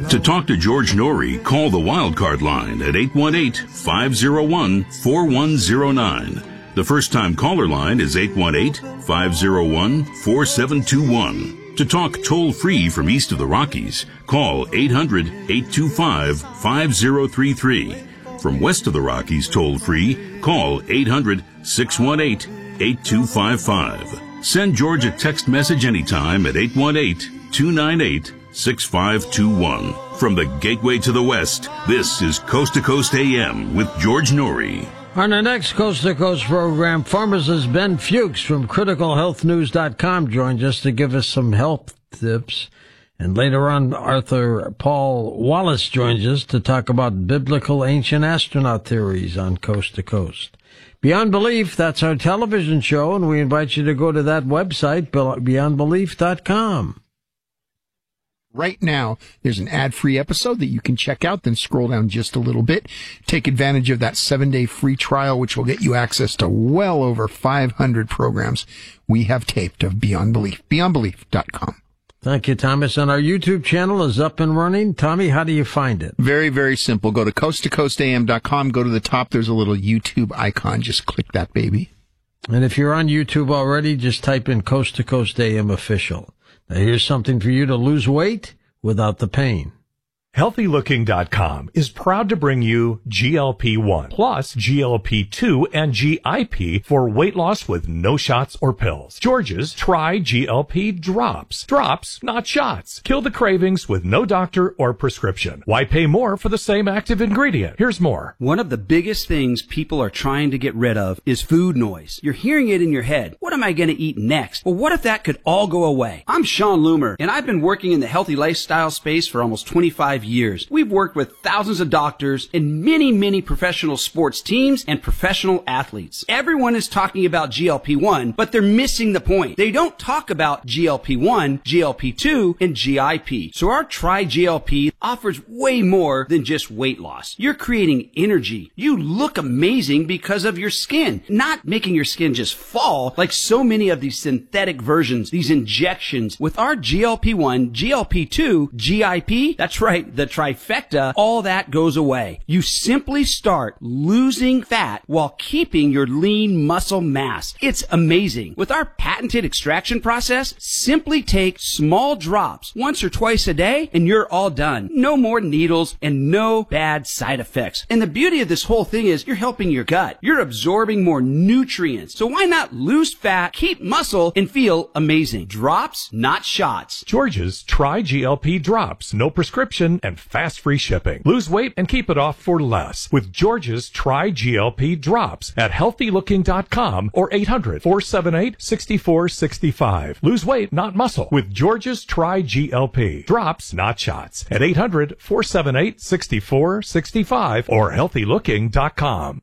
To talk to George Norrie, call the Wildcard line at 818-501-4109. The first-time caller line is 818-501-4721. To talk toll-free from east of the Rockies, call 800-825-5033. From west of the Rockies toll-free, call 800-618-8255. Send George a text message anytime at 818-298-6521. From the Gateway to the West, this is Coast to Coast AM with George Norrie. On the next Coast to Coast program, pharmacist Ben Fuchs from criticalhealthnews.com joins us to give us some health tips. And later on, Arthur Paul Wallace joins us to talk about biblical ancient astronaut theories on Coast to Coast. Beyond Belief, that's our television show, and we invite you to go to that website, beyondbelief.com. Right now, there's an ad-free episode that you can check out, then scroll down just a little bit. Take advantage of that 7-day free trial, which will get you access to well over 500 programs we have taped of Beyond Belief. Beyondbelief.com. Thank you, Thomas. And our YouTube channel is up and running. Tommy, how do you find it? Very, very simple. Go to coasttocoastam.com. Go to the top. There's a little YouTube icon. Just click that, baby. And if you're on YouTube already, just type in Coast to Coast AM Official. Now, here's something for you to lose weight without the pain. HealthyLooking.com is proud to bring you GLP-1 plus GLP-2 and GIP for weight loss with no shots or pills. George's Try GLP Drops. Drops, not shots. Kill the cravings with no doctor or prescription. Why pay more for the same active ingredient? Here's more. One of the biggest things people are trying to get rid of is food noise. You're hearing it in your head. What am I going to eat next? Well, what if that could all go away? I'm Sean Loomer, and I've been working in the healthy lifestyle space for almost 25 years. We've worked with thousands of doctors and many professional sports teams and professional athletes. Everyone is talking about GLP-1, but they're missing the point. They don't talk about GLP-1, GLP-2, and GIP. So our Try GLP offers way more than just weight loss. You're creating energy. You look amazing because of your skin, not making your skin just fall like so many of these synthetic versions, these injections. With our GLP-1, GLP-2, GIP, that's right, the trifecta, all that goes away. You simply start losing fat while keeping your lean muscle mass. It's amazing. With our patented extraction process, simply take small drops once or twice a day and you're all done. No more needles and no bad side effects. And the beauty of this whole thing is you're helping your gut. You're absorbing more nutrients. So why not lose fat, keep muscle, and feel amazing? Drops, not shots. George's Try GLP Drops. No prescription and fast free shipping. Lose weight and keep it off for less with George's Try GLP Drops at healthylooking.com or 800-478-6465. Lose weight, not muscle with George's Try GLP Drops, not shots at 800-478-6465 or healthylooking.com.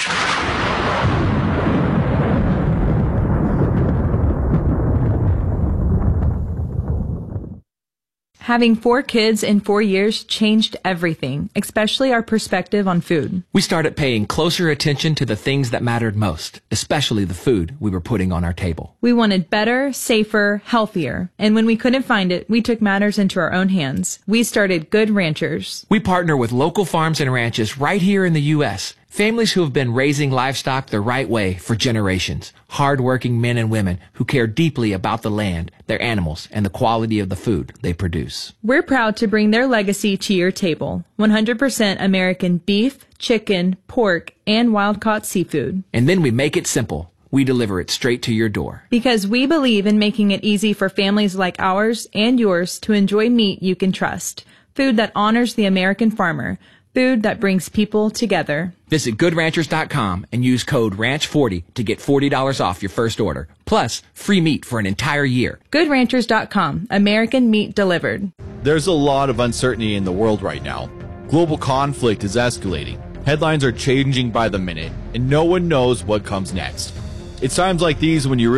Having 4 kids in 4 years changed everything, especially our perspective on food. We started paying closer attention to the things that mattered most, especially the food we were putting on our table. We wanted better, safer, healthier. And when we couldn't find it, we took matters into our own hands. We started Good Ranchers. We partner with local farms and ranches right here in the U.S., families who have been raising livestock the right way for generations. Hard-working men and women who care deeply about the land, their animals, and the quality of the food they produce. We're proud to bring their legacy to your table. 100% American beef, chicken, pork, and wild-caught seafood. And then we make it simple. We deliver it straight to your door. Because we believe in making it easy for families like ours and yours to enjoy meat you can trust. Food that honors the American farmer. Food that brings people together. Visit GoodRanchers.com and use code RANCH40 to get $40 off your first order. Plus, free meat for an entire year. GoodRanchers.com. American meat delivered. There's a lot of uncertainty in the world right now. Global conflict is escalating. Headlines are changing by the minute, and no one knows what comes next. It's times like these when you